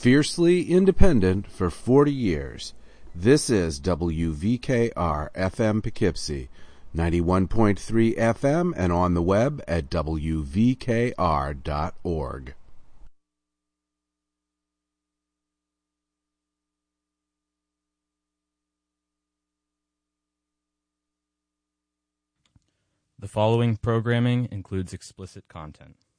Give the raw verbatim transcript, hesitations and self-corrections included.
Fiercely independent for forty years. This is W V K R F M Poughkeepsie, ninety-one point three F M, and on the web at W V K R dot org. The following programming includes explicit content.